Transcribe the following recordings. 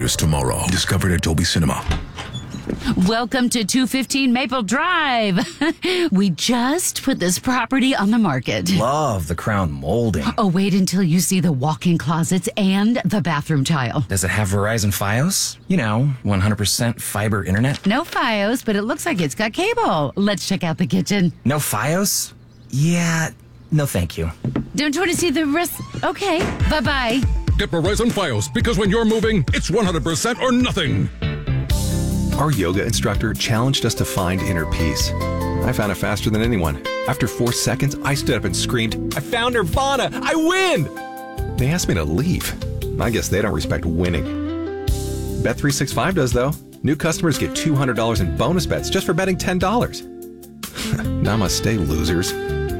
theaters tomorrow. Discovered at Dolby Cinema. Welcome to 215 Maple Drive. We just put this property on the market. Love the crown molding. Oh, wait until you see the walk-in closets and the bathroom tile. Does it have Verizon Fios? 100% fiber internet? No Fios, but it looks like it's got cable. Let's check out the kitchen. No Fios? Yeah, no thank you. Don't you want to see the rest? Okay, bye-bye. Get Verizon Fios, because when you're moving, it's 100% or nothing. Our yoga instructor challenged us to find inner peace. I found it faster than anyone. After 4 seconds, I stood up and screamed, "I found Nirvana! I win!" They asked me to leave. I guess they don't respect winning. Bet365 does, though. New customers get $200 in bonus bets just for betting $10. Namaste, losers.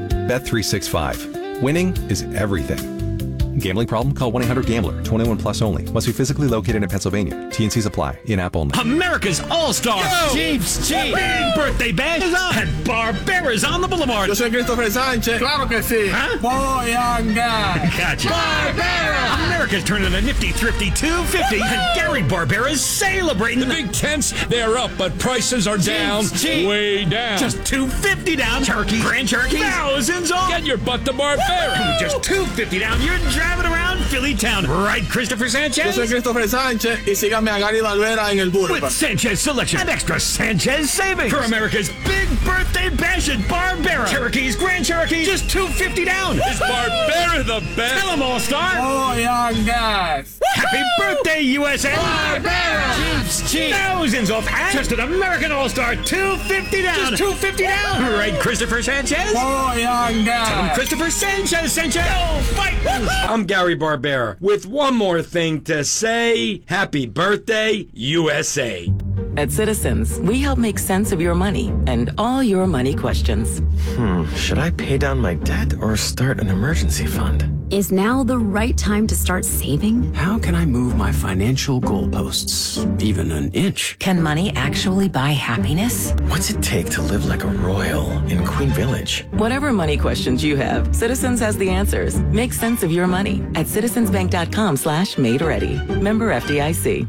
Bet365. Winning is everything. Gambling problem? Call 1-800-GAMBLER. 21 plus only. Must be physically located in Pennsylvania. T&Cs apply. In-app only. America's All-Star Jeeps Jeep Big Birthday Bash is on, and Barbera's on the Boulevard. Yo soy Christopher Sanchez. Claro que sí. Huh? Boyanga. Gotcha. Barbera! America's turning a nifty, thrifty 250, and Gary Barbera's celebrating The big tents, they're up, but prices are down. Jeep. Way down. Just $250 down. Cherokee, Grand Cherokee, thousands off. Get your butt to Barbera. Just $250 down. You're driving around Philly town, right, Christopher Yo Sanchez? soy Christopher Sánchez y síganme a Gary Barbera en el Boulevard. With Sanchez Selection and extra Sanchez savings for America's big birthday bash at Barbera. Cherokees, Grand Cherokee, just $250 down. Is Barbera the best? Tell them, All-Star. Boyangas. Happy birthday, USA! Barbera. Jeeps Jeep. Thousands off. And just an American All-Star, $250 down. Just $250 down. Right, Christopher Sanchez? Boyangas. Christopher Sanchez. Go fight! I'm Gary Barbera with one more thing to say. Happy birthday, USA. At Citizens, we help make sense of your money and all your money questions. Should I pay down my debt or start an emergency fund? Is now the right time to start saving? How can I move my financial goalposts even an inch? Can money actually buy happiness? What's it take to live like a royal in Queen Village? Whatever money questions you have, Citizens has the answers. Make sense of your money at citizensbank.com/made-ready. Member FDIC.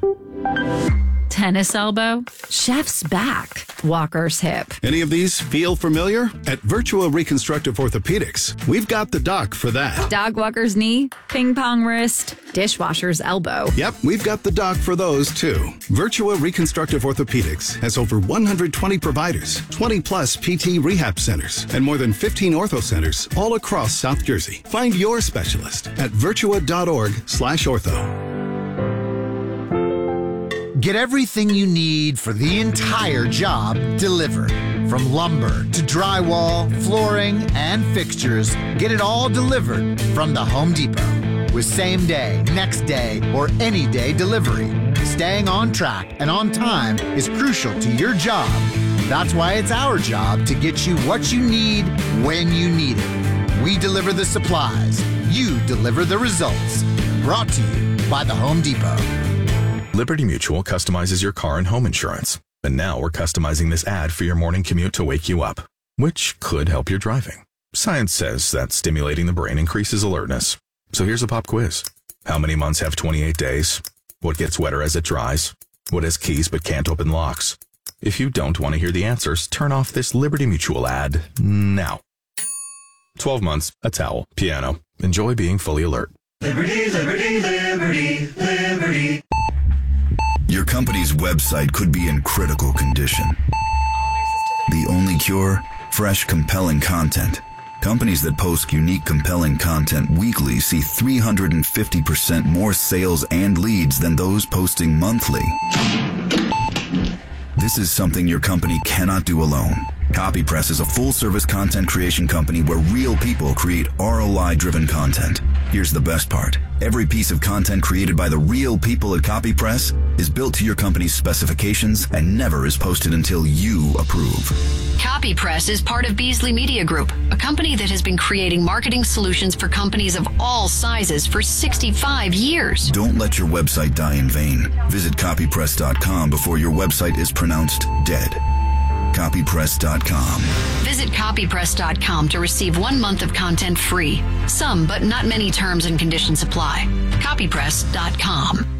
Tennis elbow, chef's back, walker's hip. Any of these feel familiar? At Virtua Reconstructive Orthopedics, we've got the doc for that. Dog walker's knee, ping pong wrist, dishwasher's elbow. Yep, we've got the doc for those too. Virtua Reconstructive Orthopedics has over 120 providers, 20 plus PT rehab centers, and more than 15 ortho centers all across South Jersey. Find your specialist at virtua.org/ortho. Get everything you need for the entire job delivered. From lumber to drywall, flooring, and fixtures, get it all delivered from the Home Depot. With same day, next day, or any day delivery, staying on track and on time is crucial to your job. That's why it's our job to get you what you need when you need it. We deliver the supplies. You deliver the results. Brought to you by the Home Depot. Liberty Mutual customizes your car and home insurance. And now we're customizing this ad for your morning commute to wake you up, which could help your driving. Science says that stimulating the brain increases alertness. So here's a pop quiz. How many months have 28 days? What gets wetter as it dries? What has keys but can't open locks? If you don't want to hear the answers, turn off this Liberty Mutual ad now. 12 months, a towel, piano. Enjoy being fully alert. Liberty, liberty, liberty, liberty. Your company's website could be in critical condition. The only cure? Fresh, compelling content. Companies that post unique, compelling content weekly see 350% more sales and leads than those posting monthly. This is something your company cannot do alone. CopyPress is a full-service content creation company where real people create ROI-driven content. Here's the best part. Every piece of content created by the real people at CopyPress is built to your company's specifications and never is posted until you approve. CopyPress is part of Beasley Media Group, a company that has been creating marketing solutions for companies of all sizes for 65 years. Don't let your website die in vain. Visit copypress.com before your website is pronounced dead. Copypress.com. Visit copypress.com to receive 1 month of content free. Some, but not many terms and conditions apply. Copypress.com.